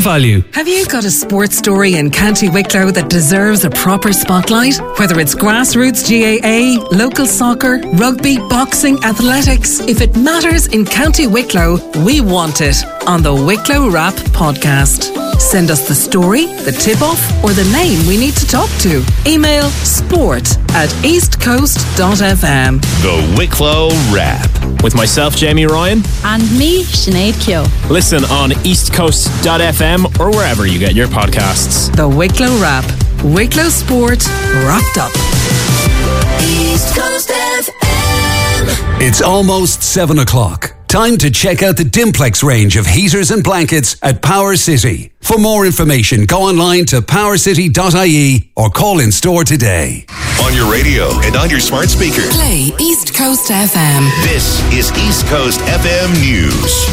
value. Have you got a sports story in County Wicklow that deserves a proper spotlight? Whether it's grassroots GAA, local soccer, rugby, boxing, athletics, if it matters in County Wicklow, we want it on the Wicklow Wrap podcast. Send us the story, the tip-off, or the name we need to talk to. Email sport@eastcoast.fm. The Wicklow Wrap. With myself, Jamie Ryan. And me, Sinead Keogh. Listen on eastcoast.fm or wherever you get your podcasts. The Wicklow Wrap. Wicklow Sport wrapped up. East Coast FM. It's almost 7 o'clock. Time to check out the Dimplex range of heaters and blankets at Power City. For more information, go online to powercity.ie or call in store today. On your radio and on your smart speaker. Play East Coast FM. This is East Coast FM News.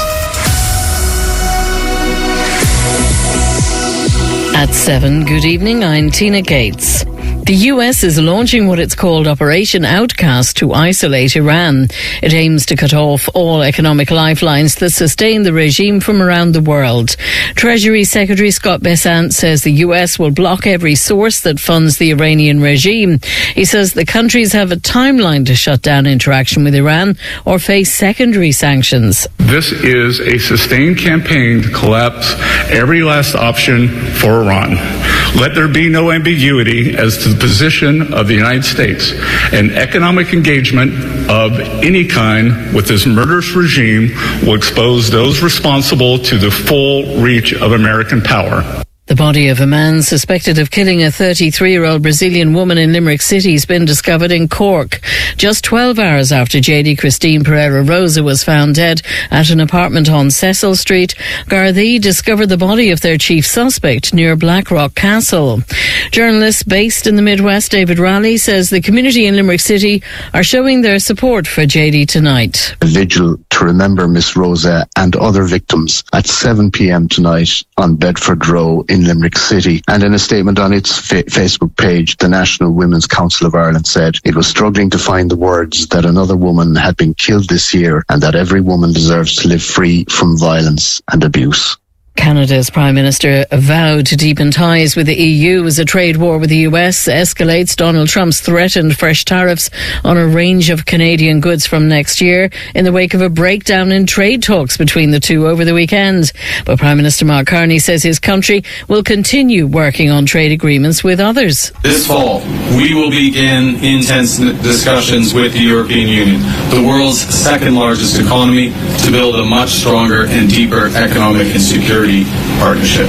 At 7, good evening, I'm Tina Gates. The US is launching what it's called Operation Outcast to isolate Iran. It aims to cut off all economic lifelines that sustain the regime from around the world. Treasury Secretary Scott Bessant says the US will block every source that funds the Iranian regime. He says the countries have a timeline to shut down interaction with Iran or face secondary sanctions. This is a sustained campaign to collapse every last option for Iran. Let there be no ambiguity as to the position of the United States. An economic engagement of any kind with this murderous regime will expose those responsible to the full reach of American power. The body of a man suspected of killing a 33-year-old Brazilian woman in Limerick City has been discovered in Cork. Just 12 hours after JD Christine Pereira Rosa was found dead at an apartment on Cecil Street, Gardaí discovered the body of their chief suspect near Blackrock Castle. Journalist based in the Midwest, David Raleigh, says the community in Limerick City are showing their support for JD tonight. A vigil to remember Miss Rosa and other victims at 7 p.m. tonight on Bedford Row in Limerick City. And in a statement on its Facebook page, the National Women's Council of Ireland said it was struggling to find the words that another woman had been killed this year and that every woman deserves to live free from violence and abuse. Canada's Prime Minister vowed to deepen ties with the EU as a trade war with the US escalates. Donald Trump's threatened fresh tariffs on a range of Canadian goods from next year in the wake of a breakdown in trade talks between the two over the weekend. But Prime Minister Mark Carney says his country will continue working on trade agreements with others. This fall, we will begin intense discussions with the European Union, the world's second largest economy, to build a much stronger and deeper economic and security partnership.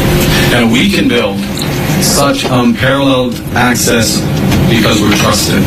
And we can build such unparalleled access because we're trusted.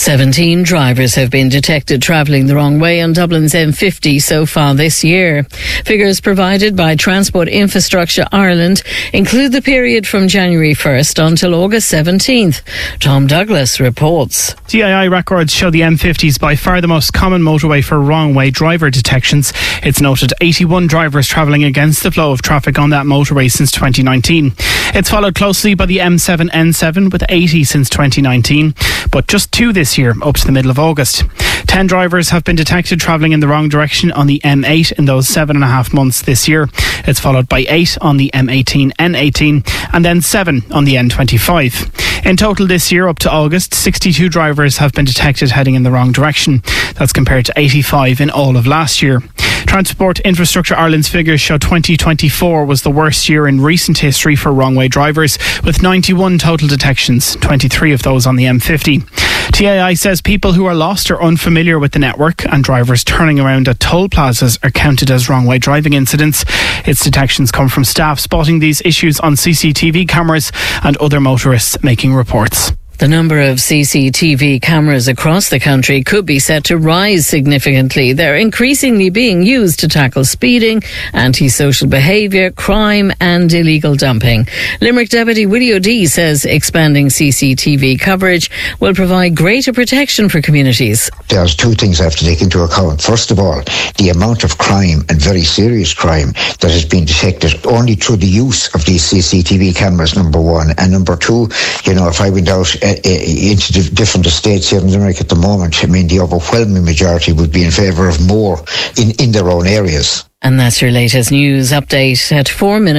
17 drivers have been detected travelling the wrong way on Dublin's M50 so far this year. Figures provided by Transport Infrastructure Ireland include the period from January 1st until August 17th. Tom Douglas reports. DII records show the M50 is by far the most common motorway for wrong-way driver detections. It's noted 81 drivers travelling against the flow of traffic on that motorway since 2019. It's followed closely by the M7-N7 with 80 since 2019, but just 2 this year, up to the middle of August. 10 drivers have been detected travelling in the wrong direction on the M8 in those 7.5 months this year. It's followed by 8 on the M18, N18, and then 7 on the N25. In total this year, up to August, 62 drivers have been detected heading in the wrong direction. That's compared to 85 in all of last year. Transport Infrastructure Ireland's figures show 2024 was the worst year in recent history for wrong-way drivers, with 91 total detections, 23 of those on the M50. TAI says people who are lost or unfamiliar with the network and drivers turning around at toll plazas are counted as wrong-way driving incidents. Its detections come from staff spotting these issues on CCTV cameras and other motorists making reports. The number of CCTV cameras across the country could be set to rise significantly. They're increasingly being used to tackle speeding, antisocial behaviour, crime and illegal dumping. Limerick Deputy Willie O'Dea says expanding CCTV coverage will provide greater protection for communities. There's 2 things I have to take into account. First of all, the amount of crime and very serious crime that has been detected only through the use of these CCTV cameras, number 1. And number 2, if I went out into the different estates here in Limerick at the moment, I mean, the overwhelming majority would be in favour of more in their own areas. And that's your latest news update at 4 minutes.